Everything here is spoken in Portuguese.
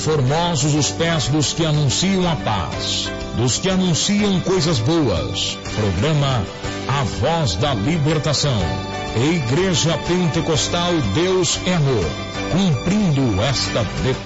Formosos os pés dos que anunciam a paz, dos que anunciam coisas boas. Programa A Voz da Libertação. Igreja Pentecostal Deus é Amor, cumprindo esta